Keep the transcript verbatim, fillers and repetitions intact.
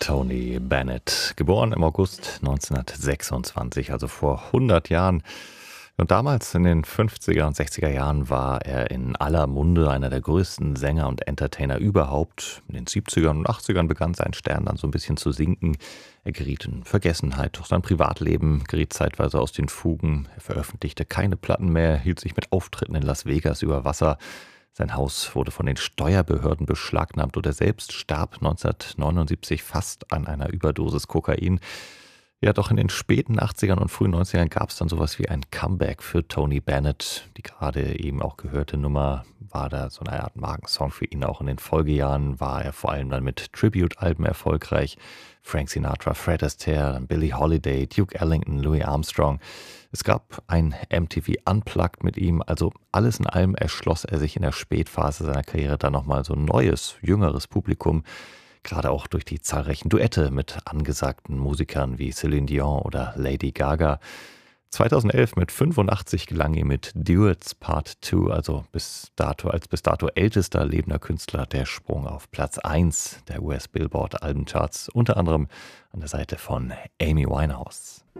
Tony Bennett, geboren im August neunzehnhundertsechsundzwanzig, also vor hundert Jahren. Und damals in den fünfziger und sechziger Jahren war er in aller Munde, einer der größten Sänger und Entertainer überhaupt. In den siebzigern und achtzigern begann sein Stern dann so ein bisschen zu sinken. Er geriet in Vergessenheit, doch sein Privatleben geriet zeitweise aus den Fugen. Er veröffentlichte keine Platten mehr, hielt sich mit Auftritten in Las Vegas über Wasser. Sein Haus wurde von den Steuerbehörden beschlagnahmt und er selbst starb neunzehnhundertneunundsiebzig fast an einer Überdosis Kokain. Ja, doch in den späten achtzigern und frühen neunzigern gab es dann sowas wie ein Comeback für Tony Bennett. Die gerade eben auch gehörte Nummer war da so eine Art Markensong für ihn. Auch in den Folgejahren war er vor allem dann mit Tribute-Alben erfolgreich. Frank Sinatra, Fred Astaire, dann Billie Holiday, Duke Ellington, Louis Armstrong. Es gab ein M T V Unplugged mit ihm, also alles in allem erschloss er sich in der Spätphase seiner Karriere dann nochmal so ein neues, jüngeres Publikum, gerade auch durch die zahlreichen Duette mit angesagten Musikern wie Celine Dion oder Lady Gaga. zweitausendelf mit fünfundachtzig gelang ihm mit Duets Part zwei, also bis dato als bis dato ältester lebender Künstler, der Sprung auf Platz eins der U S Billboard Albencharts, unter anderem an der Seite von Amy Winehouse.